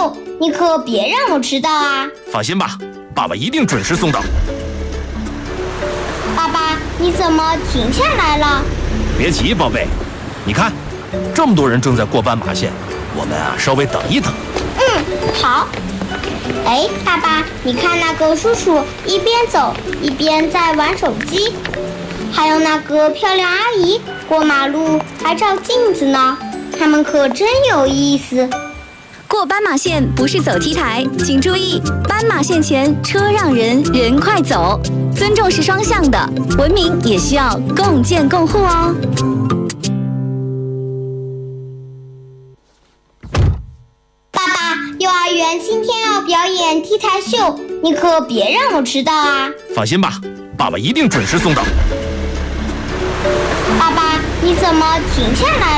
秀，你可别让我迟到啊！ 放心吧，爸爸一定准时送到。 爸爸，你怎么停下来了？ 别急，宝贝，你看，这么多人正在过斑马线，我们稍微等一等。 好。哎，爸爸，你看那个叔叔一边走一边在玩手机，还有那个漂亮阿姨过马路还照镜子呢，他们可真有意思。 过斑马线不是走 T 台，请注意，斑马线前车让人，人快走。尊重是双向的，文明也需要共建共护哦。 爸爸，幼儿园今天要表演 T 台秀，你可别让我迟到啊！ 放心吧，爸爸一定准时送到。 爸爸，你怎么停下来了？